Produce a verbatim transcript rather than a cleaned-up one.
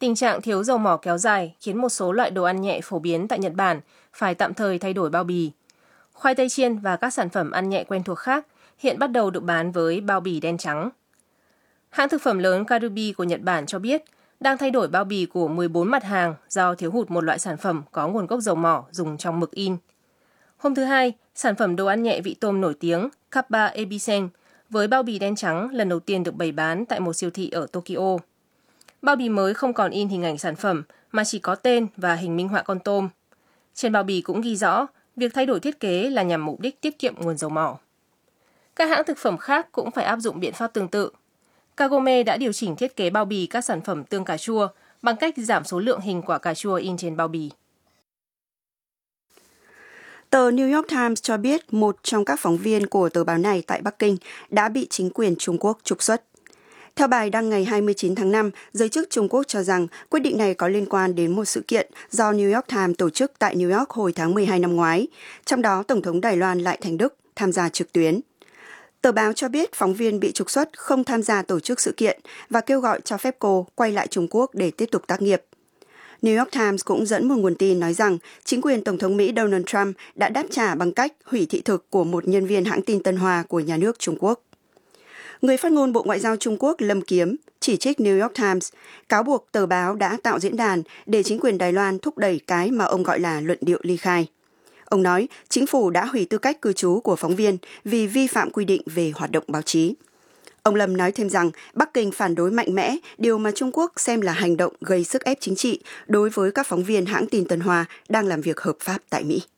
Tình trạng thiếu dầu mỏ kéo dài khiến một số loại đồ ăn nhẹ phổ biến tại Nhật Bản phải tạm thời thay đổi bao bì. Khoai tây chiên và các sản phẩm ăn nhẹ quen thuộc khác hiện bắt đầu được bán với bao bì đen trắng. Hãng thực phẩm lớn Karubi của Nhật Bản cho biết đang thay đổi bao bì của mười bốn mặt hàng do thiếu hụt một loại sản phẩm có nguồn gốc dầu mỏ dùng trong mực in. Hôm thứ Hai, sản phẩm đồ ăn nhẹ vị tôm nổi tiếng Kappa Ebisen với bao bì đen trắng lần đầu tiên được bày bán tại một siêu thị ở Tokyo. Bao bì mới không còn in hình ảnh sản phẩm mà chỉ có tên và hình minh họa con tôm. Trên bao bì cũng ghi rõ việc thay đổi thiết kế là nhằm mục đích tiết kiệm nguồn dầu mỏ. Các hãng thực phẩm khác cũng phải áp dụng biện pháp tương tự. Kagome đã điều chỉnh thiết kế bao bì các sản phẩm tương cà chua bằng cách giảm số lượng hình quả cà chua in trên bao bì. Tờ New York Times cho biết một trong các phóng viên của tờ báo này tại Bắc Kinh đã bị chính quyền Trung Quốc trục xuất. Theo bài đăng ngày hai mươi chín tháng năm, giới chức Trung Quốc cho rằng quyết định này có liên quan đến một sự kiện do New York Times tổ chức tại New York hồi tháng mười hai năm ngoái, trong đó Tổng thống Đài Loan Lại Thành Đức tham gia trực tuyến. Tờ báo cho biết phóng viên bị trục xuất không tham gia tổ chức sự kiện và kêu gọi cho phép cô quay lại Trung Quốc để tiếp tục tác nghiệp. New York Times cũng dẫn một nguồn tin nói rằng chính quyền Tổng thống Mỹ Donald Trump đã đáp trả bằng cách hủy thị thực của một nhân viên hãng tin Tân Hoa của nhà nước Trung Quốc. Người phát ngôn Bộ Ngoại giao Trung Quốc Lâm Kiếm chỉ trích New York Times, cáo buộc tờ báo đã tạo diễn đàn để chính quyền Đài Loan thúc đẩy cái mà ông gọi là luận điệu ly khai. Ông nói chính phủ đã hủy tư cách cư trú của phóng viên vì vi phạm quy định về hoạt động báo chí. Ông Lâm nói thêm rằng Bắc Kinh phản đối mạnh mẽ điều mà Trung Quốc xem là hành động gây sức ép chính trị đối với các phóng viên hãng tin Tân Hoa đang làm việc hợp pháp tại Mỹ.